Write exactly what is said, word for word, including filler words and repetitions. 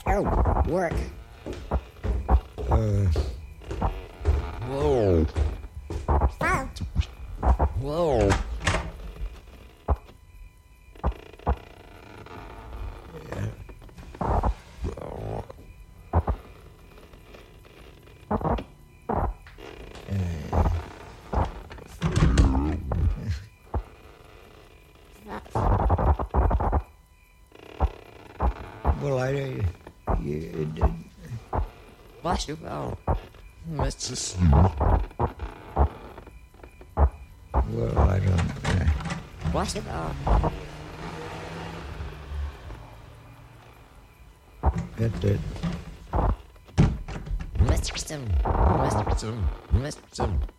Oh, work. Uh, Whoa. Wow. Whoa. well, I, you, it, it, Bless you. Oh. Let's just. well, I don't. Uh, Bless you. Oh. it, it, Mister Sim. Mister Sim. Mister Sim.